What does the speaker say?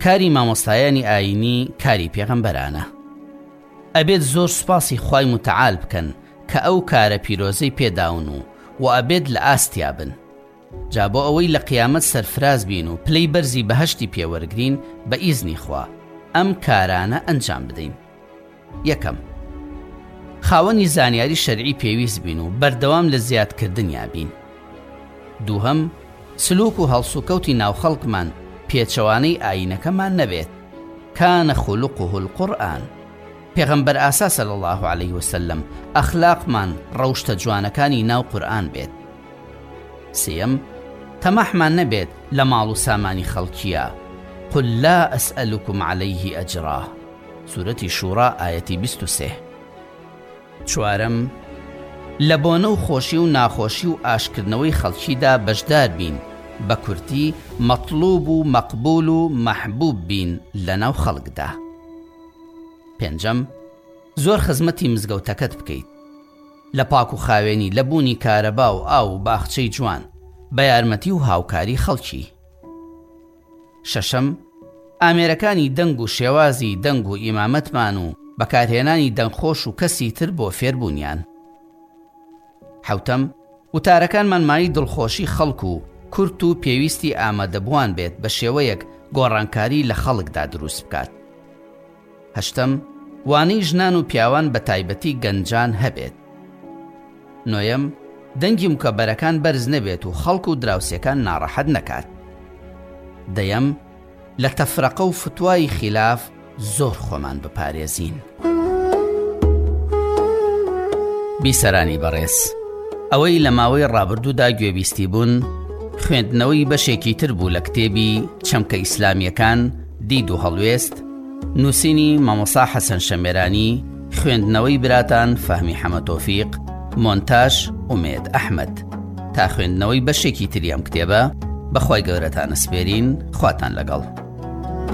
کاری مامۆستایانی ئاینی کاری پێغەمبەرانە. ئەبێت زۆر سوپاسی خوای متعال بکەن کە ئەو کارە پیرۆزەی پێداون و ئەبێت لە ئاستیا بن. جا بۆ ئەوەی لە قیامەت سەرفراز بین و پلەی بەرزی بەهەشتی پێوەرگرین بە ئیزنی خوا ئەم کارانە ئەنجام بدەین. یەکەم، خاوەنی زانیاری شەرعی پێویست بین و بەردەوام لە زیادکردنیا بین. دووهەم، سلوک و هەڵسوکەوتی ناوخەڵکمان پێچەوانەی ئاینەکەمان نەبێت. کانە خولقه القورئان. پێغەمبەر ئاسا صلی الله علیه وسلم ئەخلاقمان ڕەوشتە جوانەکانی ناو قورئان بێت. سێم، تەمەحمان نەبێت لە ماڵ و سامانی خەڵکیە. قل لا ئەسئەلوکم عەلەیه ئەجرا. سورەتی شوڕا ئایەتی 23. چوارەم، لە بۆنە و خۆشی و ناخۆشی و ئاشکردنەوەی خەڵکیدا بەشدار بین، بە کورتی مەطلوب و مەقبول و مەحبوب بین لە ناو خەڵکدا. پێنجەم، زۆر خزمەتی مزگەوتەکەت بکەیت، لە پاک و خاوێنی، لە بوونی کارەبا و ئاو و باخچەی جوان، بە یارمەتی و هاوکاری خەڵکی. شەشەم، ئامێرەکانی دەنگ و شێوازی دەنگ و ئیمامەتمان و بەکارهێنانی دەنگخۆش و کەسی تر بۆ فێربوونیان. حەوتەم، وتارەکانمان مای دڵخۆشی خەڵک و کورت و پێویستی ئامادەبووان بێت بە شێوەیەک گۆڕانکاری لە خەڵکدا دروست بکات. هەشتەم، وانەی ژنان و پیاوان بە تایبەتی گەنجان هەبێت. نۆیەم، دەنگی مکەبەرەکان بەرز نەبێت و خەڵک و دراوسێکان ناڕەحەت نەکات. دەیەم، لە تەفرەقە و فتوای خلاف زۆر خۆمان بپارێزین. بیسەرانی بەڕێز، ئەوەی لە ماوەی ڕابردوودا گوێبیستی بوون، خوێندنەوەی بەشێکی تر بوو لە کتێبی چەمکە ئیسلامیەکان دید و هەڵوێست، نووسینی مامۆستا حەسەن شەمێرانی، خوێندنەوەی براتان فەهمی حەمەتۆفیق، مۆنتاژ ئومێد ئەحمەد. تا خوێندنەوەی بەشێکی تری ئەم کتێبە، بەخوای گەورەتان ئەسپێرین. خواتان لەگەڵ.